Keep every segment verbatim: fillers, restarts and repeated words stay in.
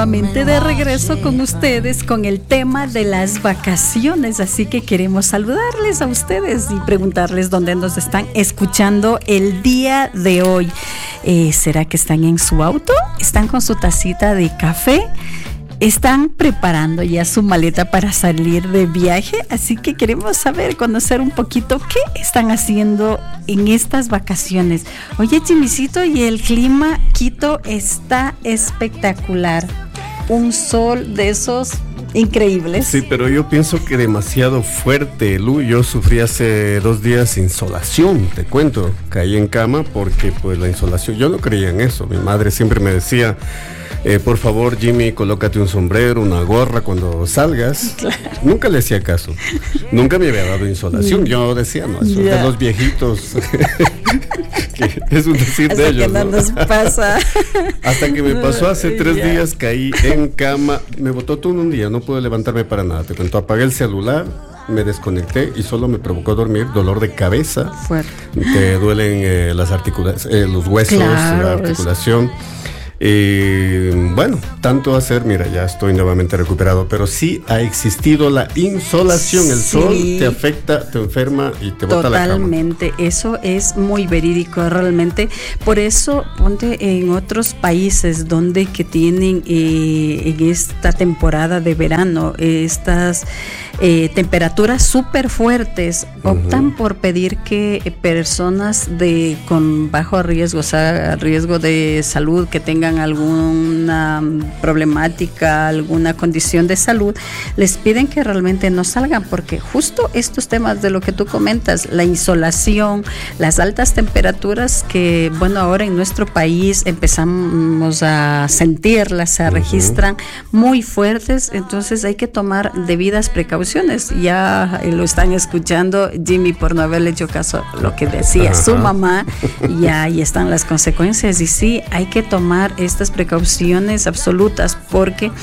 Nuevamente de regreso con ustedes con el tema de las vacaciones, así que queremos saludarles a ustedes y preguntarles dónde nos están escuchando el día de hoy. Eh, ¿Será que están en su auto? ¿Están con su tacita de café? ¿Están preparando ya su maleta para salir de viaje? Así que queremos saber, conocer un poquito qué están haciendo en estas vacaciones. Oye, Jimmycito, y el clima, Quito está espectacular. Un sol de esos increíbles. Sí, pero yo pienso que demasiado fuerte, Lu. Yo sufrí hace dos días insolación, te cuento. Caí en cama porque pues la insolación, yo no creía en eso. Mi madre siempre me decía, eh, por favor, Jimmy, colócate un sombrero, una gorra cuando salgas. Claro. Nunca le hacía caso. Nunca me había dado insolación. Yo decía, no, eso yeah. es de los viejitos. Que es un decir hasta de ellos, que no, ¿no? nos pasa. Hasta que me pasó hace tres yeah. días, caí en cama, me botó todo en un día, no pude levantarme para nada. Te cuento, apagué el celular, me desconecté y solo me provocó dormir, dolor de cabeza. Fuerte. Te duelen eh, las articulaciones, eh, los huesos, claro, la articulación. Y bueno, tanto hacer, mira, ya estoy nuevamente recuperado, pero sí ha existido la insolación, el sí. sol te afecta, te enferma y te bota la cama. Totalmente, eso es muy verídico realmente. Por eso, ponte en otros países donde que tienen eh, en esta temporada de verano estas eh, temperaturas súper fuertes, optan uh-huh. por pedir que personas de con bajo riesgo, o sea, riesgo de salud, que tengan alguna problemática, alguna condición de salud, les piden que realmente no salgan, porque justo estos temas de lo que tú comentas, la insolación, las altas temperaturas que, bueno, ahora en nuestro país empezamos a sentirlas, se uh-huh. registran muy fuertes, entonces hay que tomar debidas precauciones. Ya lo están escuchando Jimmy por no haberle hecho caso a lo que decía uh-huh. su mamá, y ahí están las consecuencias, y sí, hay que tomar estas precauciones absolutas porque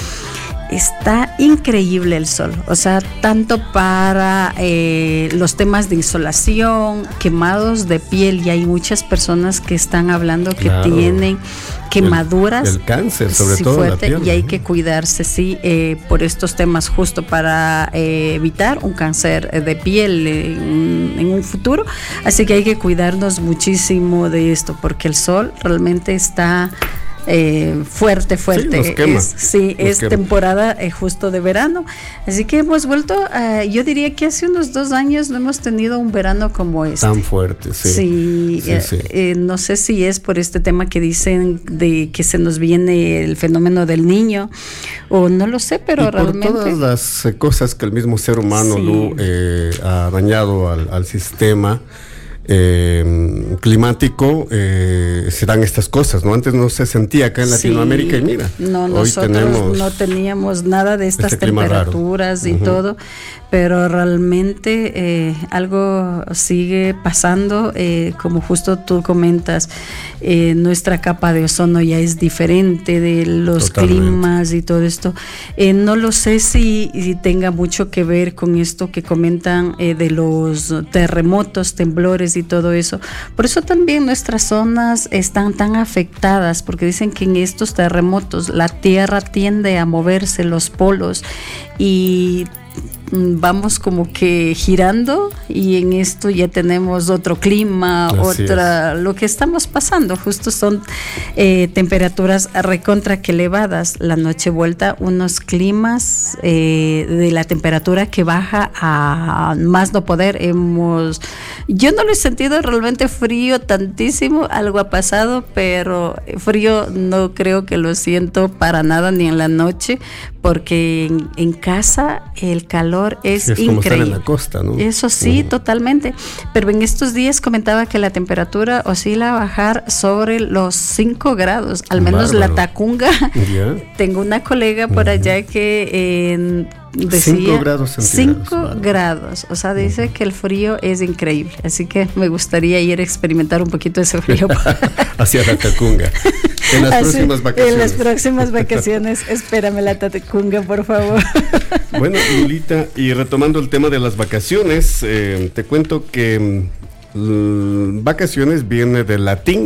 está increíble el sol, o sea, tanto para eh, los temas de insolación, quemados de piel, y hay muchas personas que están hablando que claro. tienen quemaduras, el, el cáncer sobre sí, todo fuerte, la piel, y hay ¿no? que cuidarse, sí, eh, por estos temas, justo para eh, evitar un cáncer de piel en, en un futuro, así que hay que cuidarnos muchísimo de esto, porque el sol realmente está Eh, fuerte, fuerte. Sí, nos quema. Es, sí, nos es quema. Temporada eh, justo de verano. Así que hemos vuelto, a, yo diría que hace unos dos años no hemos tenido un verano como este. Tan fuerte, sí. Sí, sí, eh, sí. Eh, no sé si es por este tema que dicen de que se nos viene el fenómeno del niño, o no lo sé, pero y realmente. Por todas las eh, cosas que el mismo ser humano sí. Lu, eh, ha dañado al, al sistema Eh, climático, eh, se dan estas cosas, ¿no? Antes no se sentía acá en Latinoamérica sí. y mira, no, hoy nosotros tenemos no teníamos nada de estas este temperaturas y uh-huh. todo, pero realmente eh, algo sigue pasando, eh, como justo tú comentas, eh, nuestra capa de ozono ya es diferente de los Totalmente. climas y todo esto. Eh, no lo sé si, si tenga mucho que ver con esto que comentan eh, de los terremotos, temblores y todo eso. Por eso también nuestras zonas están tan afectadas, porque dicen que en estos terremotos la tierra tiende a moverse, los polos, y vamos como que girando, y en esto ya tenemos otro clima, Así otra es. Lo que estamos pasando justo son eh, temperaturas recontra que elevadas, la noche vuelta unos climas eh, de la temperatura que baja a más no poder. Hemos yo no lo he sentido realmente frío tantísimo, algo ha pasado, pero frío no creo que lo siento para nada, ni en la noche, porque en, en casa el calor es, sí, es increíble. Como estar en la costa, ¿no? Eso sí, uh-huh. totalmente. Pero en estos días comentaba que la temperatura oscila a bajar sobre los cinco grados, al menos Bárbaro. La Tacunga. Yeah. Tengo una colega por uh-huh. allá que eh, decía cinco grados centígrados. cinco grados, o sea, dice uh-huh. que el frío es increíble, así que me gustaría ir a experimentar un poquito ese frío. Hacia la Tacunga. En las Así, próximas vacaciones. En las próximas vacaciones, espérame la Tacunga, por favor. Bueno, Lulita, y retomando el tema de las vacaciones, eh, te cuento que mm, vacaciones viene del latín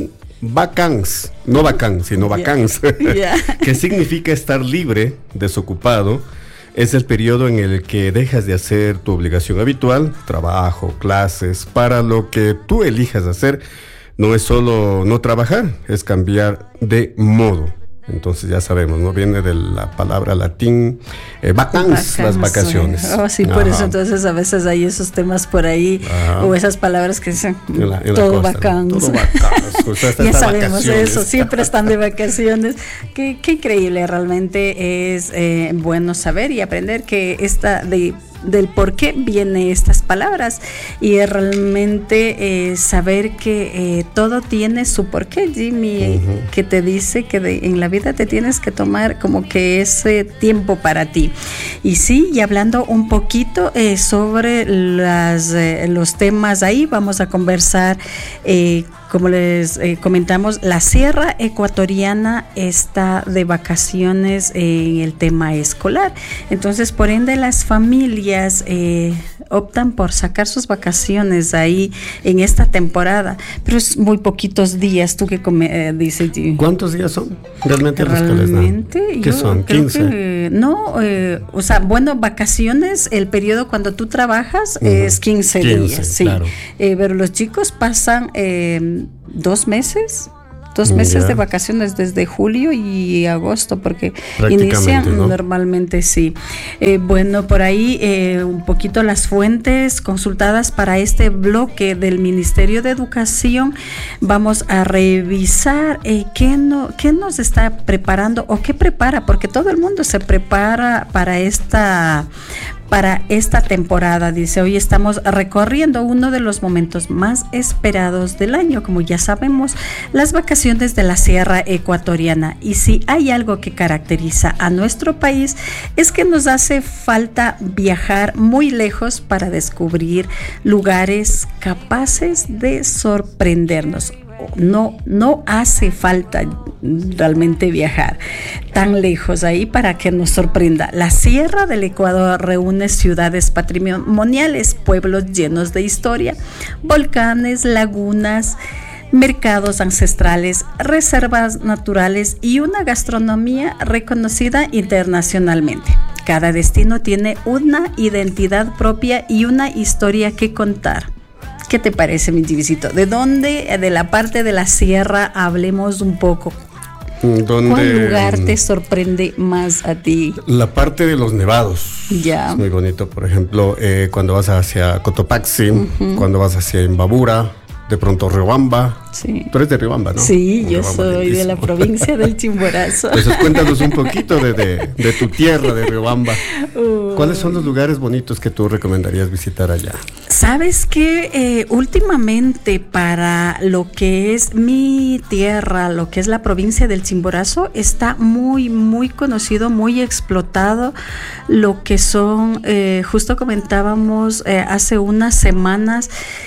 vacans, no vacans, sino vacans, yeah. Yeah. que significa estar libre, desocupado. Es el periodo en el que dejas de hacer tu obligación habitual, trabajo, clases, para lo que tú elijas hacer. No es solo no trabajar, es cambiar de modo. Entonces ya sabemos, ¿no? Viene de la palabra latín, eh, vacans, las vacaciones. Oh, sí, por Ajá. eso entonces a veces hay esos temas por ahí, Ajá. o esas palabras que dicen, en la, en todo vacans. Todo vacans. O sea, ya sabemos vacaciones. Eso, siempre están de vacaciones. Qué, qué increíble, realmente es eh, bueno saber y aprender que esta de... del por qué vienen estas palabras y realmente eh, saber que eh, todo tiene su porqué, Jimmy, uh-huh. que te dice que de, en la vida te tienes que tomar como que ese tiempo para ti. Y sí, y hablando un poquito eh, sobre las, eh, los temas ahí, vamos a conversar eh, como les eh, comentamos, la Sierra Ecuatoriana está de vacaciones en el tema escolar. Entonces, por ende, las familias eh, optan por sacar sus vacaciones ahí en esta temporada. Pero es muy poquitos días. ¿Tú qué come, eh, dices? ¿Cuántos días son realmente los que les dan? ¿Qué son? ¿quince? Que, no, eh, o sea, bueno, vacaciones, el periodo cuando tú trabajas uh-huh. es quince, quince días. Sí. Claro. Eh, pero los chicos pasan... Eh, dos meses dos meses yeah. de vacaciones desde julio y agosto, porque inician ¿no? normalmente sí. Eh, bueno, por ahí eh, un poquito las fuentes consultadas para este bloque del Ministerio de Educación. Vamos a revisar eh, qué, no, qué nos está preparando o qué prepara, porque todo el mundo se prepara para esta para esta temporada. Dice, hoy estamos recorriendo uno de los momentos más esperados del año, como ya sabemos, las vacaciones de la Sierra Ecuatoriana. Y si hay algo que caracteriza a nuestro país, es que nos hace falta viajar muy lejos para descubrir lugares capaces de sorprendernos. No, no hace falta realmente viajar tan lejos ahí para que nos sorprenda. La Sierra del Ecuador reúne ciudades patrimoniales, pueblos llenos de historia, volcanes, lagunas, mercados ancestrales, reservas naturales y una gastronomía reconocida internacionalmente. Cada destino tiene una identidad propia y una historia que contar. ¿Qué te parece, mi chivisito? ¿De dónde, de la parte de la sierra, hablemos un poco? ¿Dónde, ¿Cuál lugar te sorprende más a ti? La parte de los nevados. Ya. Es muy bonito, por ejemplo, eh, cuando vas hacia Cotopaxi, uh-huh. cuando vas hacia Imbabura, de pronto Riobamba. Sí. Tú eres de Riobamba, ¿no? Sí, yo Riobamba soy lindísimo. De la provincia del Chimborazo. Entonces cuéntanos un poquito de, de, de tu tierra, de Riobamba. Uh. ¿Cuáles son los lugares bonitos que tú recomendarías visitar allá? Sabes que eh, últimamente para lo que es mi tierra, lo que es la provincia del Chimborazo, está muy, muy conocido, muy explotado lo que son, eh, justo comentábamos eh, hace unas semanas,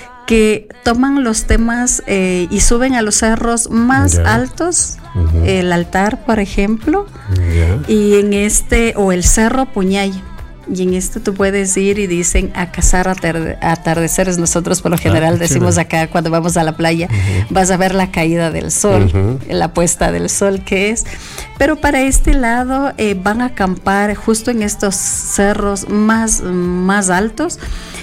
que toman los temas eh, y suben a los cerros más yeah. altos, uh-huh. el altar, por ejemplo, yeah. y en este, o el cerro Puñay. Y en esto tú puedes ir y dicen a cazar atarde- atardeceres. Nosotros por lo general ah, decimos acá cuando vamos a la playa, uh-huh. vas a ver la caída del sol, uh-huh. la puesta del sol que es. Pero para este lado eh, van a acampar justo en estos cerros más, más altos.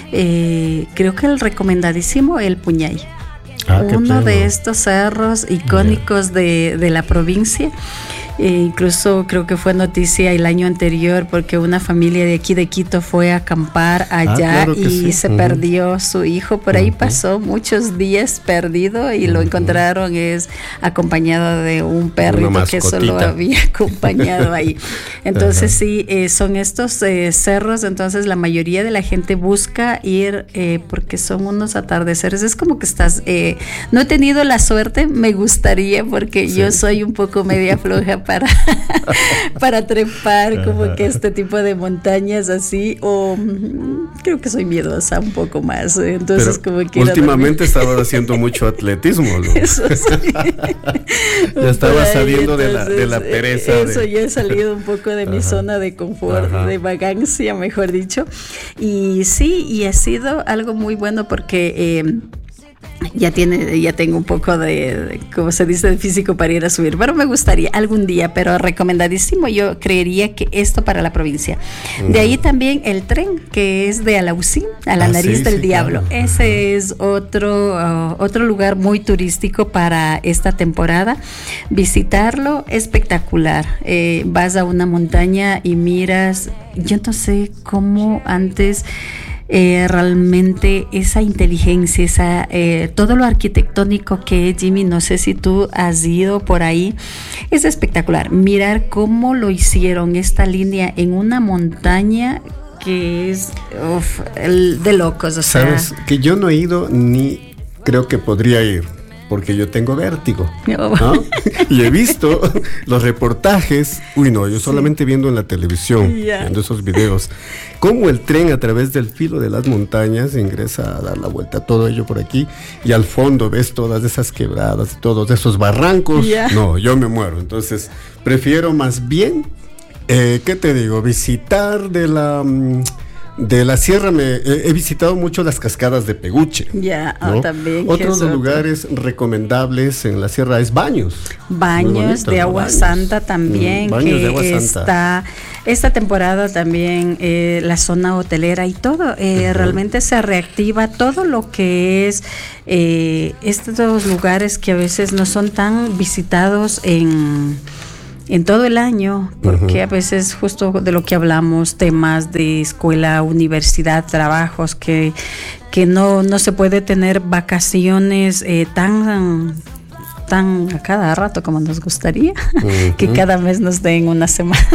Eh, creo que el recomendadísimo, el Puñay. Ah, uno de estos cerros icónicos yeah. de, de la provincia. E incluso creo que fue noticia el año anterior porque una familia de aquí de Quito fue a acampar allá ah, claro y sí. se uh-huh. perdió su hijo. Por ahí uh-huh. pasó muchos días perdido y uh-huh. lo encontraron es acompañado de un perrito que solo había acompañado ahí. Entonces uh-huh. sí, eh, son estos eh, cerros, entonces la mayoría de la gente busca ir eh, porque son unos atardeceres. Es como que estás, eh, no he tenido la suerte, me gustaría porque sí. yo soy un poco media floja para para trepar como que este tipo de montañas así, o creo que soy miedosa un poco más, entonces pero como que últimamente estabas haciendo mucho atletismo, ¿no? Eso sí. Ya estabas saliendo de la, de la pereza eso de... ya he salido un poco de mi Ajá. zona de confort, Ajá. de vagancia, mejor dicho, y sí, y ha sido algo muy bueno porque eh, ya tiene, ya tengo un poco de, de, como se dice, de físico para ir a subir, pero me gustaría algún día, pero recomendadísimo. Yo creería que esto para la provincia. Uh-huh. De ahí también el tren, que es de Alausí a la ah, nariz sí, del sí, diablo. Claro. Ese es otro, uh, otro lugar muy turístico para esta temporada. Visitarlo, espectacular. Eh, vas a una montaña y miras, yo no sé cómo antes... Eh, realmente esa inteligencia, esa, eh, todo lo arquitectónico que es, Jimmy, no sé si tú has ido por ahí, es espectacular. Mirar cómo lo hicieron, esta línea en una montaña que es uf, el, de locos. O sea, sabes que yo no he ido ni creo que podría ir, porque yo tengo vértigo, ¿no? Y he visto los reportajes, uy no, yo solamente sí. viendo en la televisión, yeah. viendo esos videos, cómo el tren a través del filo de las montañas ingresa a dar la vuelta, todo ello por aquí, y al fondo ves todas esas quebradas, todos esos barrancos, yeah. no, yo me muero. Entonces prefiero más bien, eh, ¿qué te digo? Visitar de la... De la sierra me he, he visitado mucho las cascadas de Peguche. Ya, yeah, ¿no? oh, también. Otros de lugares recomendables en la sierra es Baños. Baños bonito, de Agua Baños. Santa también. Mm, Baños que de Agua Santa. Está esta temporada también eh, la zona hotelera y todo. Eh, uh-huh. Realmente se reactiva todo lo que es eh, estos lugares que a veces no son tan visitados en... en todo el año, porque uh-huh. a veces justo de lo que hablamos, temas de escuela, universidad, trabajos, que, que no, no se puede tener vacaciones eh, tan, tan a cada rato como nos gustaría, uh-huh. que cada mes nos den una semana.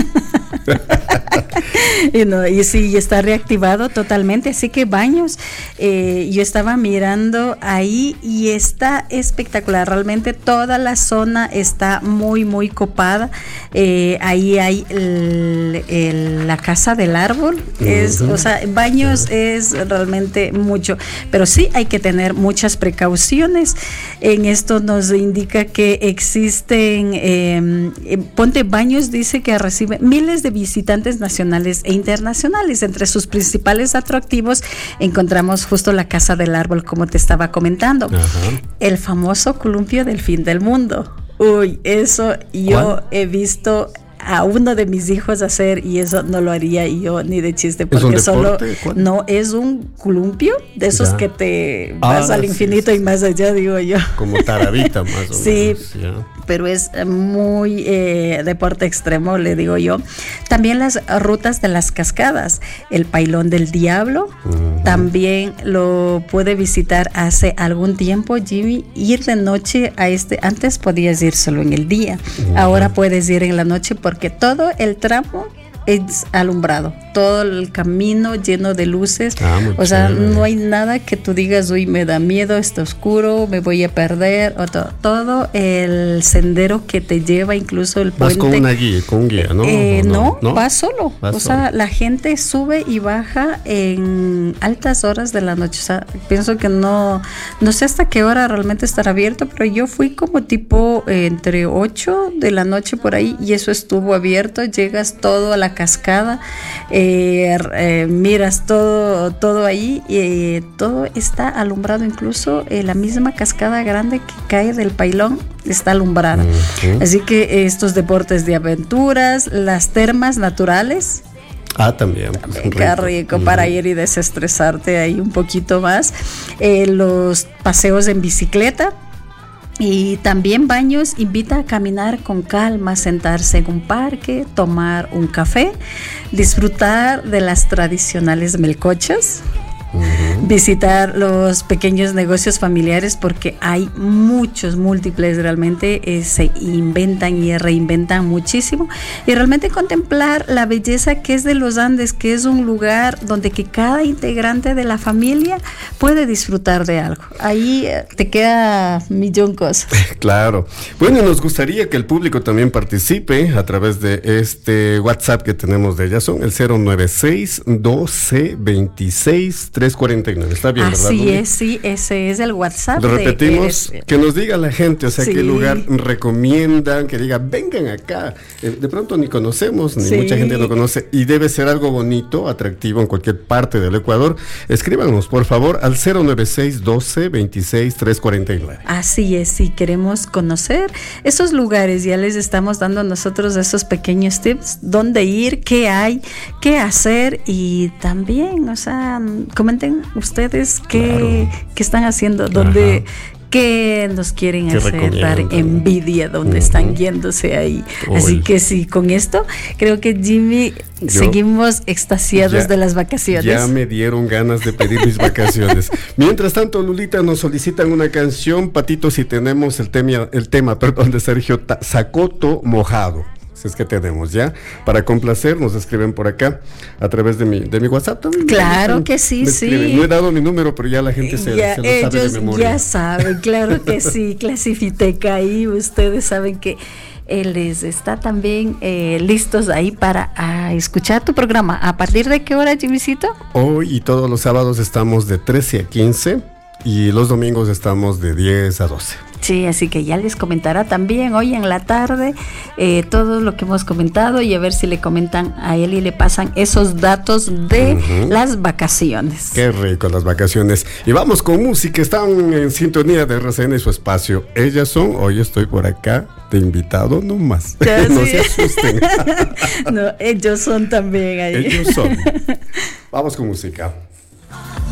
Y, no, y sí, está reactivado totalmente, así que Baños, eh, yo estaba mirando ahí y está espectacular, realmente toda la zona está muy muy copada. Eh, ahí hay el, el, la casa del árbol, es, uh-huh. o sea, Baños uh-huh. es realmente mucho, pero sí hay que tener muchas precauciones. En esto nos indica que existen, eh, Ponte Baños dice que recibe miles de visitantes nacionales e internacionales. Entre sus principales atractivos encontramos justo la Casa del Árbol, como te estaba comentando. Ajá. El famoso columpio del fin del mundo. Uy, eso yo ¿Cuál? He visto a uno de mis hijos hacer, y eso no lo haría yo ni de chiste, porque ¿Es solo ¿Cuál? No es un columpio de esos ya. Que te vas ah, al infinito sí, sí. y más allá, digo yo. Como tarabita más o sí, menos. Sí, pero es muy eh, deporte extremo, le digo yo. También las rutas de las cascadas, el Pailón del Diablo, uh-huh. también lo puede visitar hace algún tiempo, Jimmy, ir de noche a este, antes podías ir solo en el día, uh-huh. ahora puedes ir en la noche porque todo el tramo es alumbrado, todo el camino lleno de luces, ah, o sea, chévere. No hay nada que tú digas, uy, me da miedo, está oscuro, me voy a perder, o todo, todo el sendero que te lleva, incluso el puente. Vas con una guía, con un guía, ¿no? Eh, no, no, no, vas solo, vas o solo. Sea, la gente sube y baja en altas horas de la noche, o sea, pienso que no, no sé hasta qué hora realmente estará abierto, pero yo fui como tipo eh, entre ocho de la noche por ahí, y eso estuvo abierto, llegas todo a la cascada, eh, eh, miras todo todo ahí y eh, todo está alumbrado, incluso eh, la misma cascada grande que cae del Pailón está alumbrada. Uh-huh. Así que eh, estos deportes de aventuras, las termas naturales. Ah, también. También qué rico uh-huh. para ir y desestresarte ahí un poquito más. Eh, los paseos en bicicleta. Y también Baños invita a caminar con calma, sentarse en un parque, tomar un café, disfrutar de las tradicionales melcochas, uh-huh. visitar los pequeños negocios familiares, porque hay muchos, múltiples, realmente eh, se inventan y reinventan muchísimo, y realmente contemplar la belleza que es de los Andes, que es un lugar donde que cada integrante de la familia puede disfrutar de algo. Ahí eh, te queda millón cosas. Claro. Bueno, nos gustaría que el público también participe a través de este WhatsApp que tenemos de Jason, el cero nueve seis doce veintiséis tres cuarenta y nueve. Está bien, ¿verdad? Así es, sí, ese es el WhatsApp. Lo repetimos, de, que nos diga la gente, o sea, sí. qué lugar recomiendan, que diga, vengan acá. Eh, de pronto ni conocemos, ni sí. mucha gente lo conoce, y debe ser algo bonito, atractivo en cualquier parte del Ecuador. Escríbanos, por favor, al cero nueve seis, doce, veintiséis, trescientos cuarenta y nueve. Así es, si queremos conocer esos lugares, ya les estamos dando nosotros esos pequeños tips, dónde ir, qué hay, qué hacer, y también, o sea, comenten ustedes qué, claro. qué están haciendo, dónde, qué nos quieren hacer dar envidia, dónde uh-huh. están yéndose ahí. Uy. Así que sí, con esto creo que Jimmy Yo, seguimos extasiados ya, de las vacaciones. Ya me dieron ganas de pedir mis vacaciones. Mientras tanto, Lulita, nos solicitan una canción, Patito, si tenemos el tema, el tema, perdón, de Sergio Zacoto Mojado. Si es que tenemos ya, para complacer, nos escriben por acá a través de mi, de mi WhatsApp también. Claro que sí, sí. No he dado mi número, pero ya la gente se, ya, se lo sabe de memoria. Ya saben, claro que sí, Clasifiteca ahí, ustedes saben que él les está también eh, listos ahí para a escuchar tu programa. ¿A partir de qué hora, Jimmycito? Hoy y todos los sábados estamos de trece a quince y los domingos estamos de diez a doce. Sí, así que ya les comentará también hoy en la tarde eh, todo lo que hemos comentado y a ver si le comentan a él y le pasan esos datos de uh-huh. las vacaciones. Qué rico las vacaciones. Y vamos con música, están en sintonía de R C N y su espacio. Ellas son, hoy estoy por acá de invitado nomás. Ya, no sí. se asusten. No, ellos son también ahí. Ellos son. Vamos con música.